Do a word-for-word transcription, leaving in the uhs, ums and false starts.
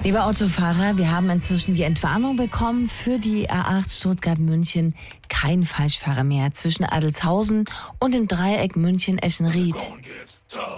Lieber Autofahrer, wir haben inzwischen die Entwarnung bekommen für die A acht Stuttgart-München. Kein Falschfahrer mehr zwischen Adelzhausen und dem Dreieck München-Eschenried.